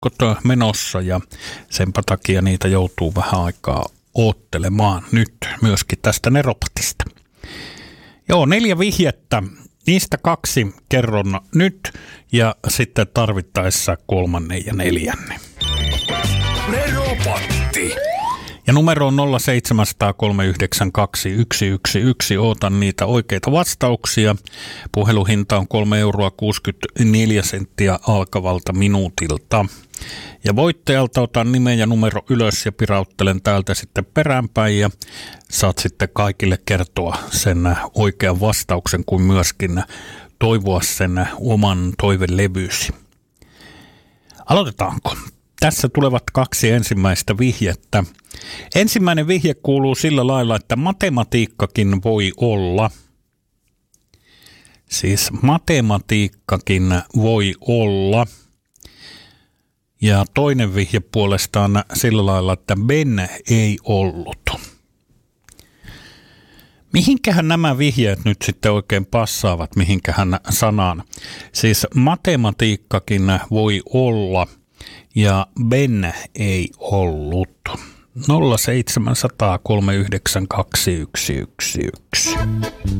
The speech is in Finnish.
menossa ja senpä takia niitä joutuu vähän aikaa oottelemaan nyt myöskin tästä Neropatista. Joo, 4 vihjettä. Niistä 2 kerron nyt ja sitten tarvittaessa 3. ja 4. Neropatti. Ja numero on 07003921111. Ootan niitä oikeita vastauksia. Puheluhinta on 3,64 € alkavalta minuutilta. Ja voittajalta otan nimen ja numero ylös ja pirauttelen täältä sitten peräänpäin. Ja saat sitten kaikille kertoa sen oikean vastauksen kuin myöskin toivoa sen oman toivelevysi. Aloitetaanko? Tässä tulevat 2 ensimmäistä vihjettä. Ensimmäinen vihje kuuluu sillä lailla, että matematiikkakin voi olla. Siis matematiikkakin voi olla. Ja toinen vihje puolestaan sillä lailla, että Ben ei ollut. Mihinkähän nämä vihjeet nyt sitten oikein passaavat, mihinkähän sanaan? Siis matematiikkakin voi olla. Ja Ben ei ollut. 07003921111.